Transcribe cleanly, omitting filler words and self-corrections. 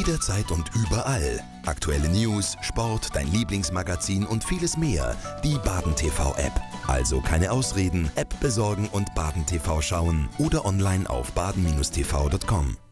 Jederzeit und überall. Aktuelle News, Sport, dein Lieblingsmagazin und vieles mehr. Die Baden TV App. Also keine Ausreden, App besorgen und Baden TV schauen oder online auf baden-tv.com.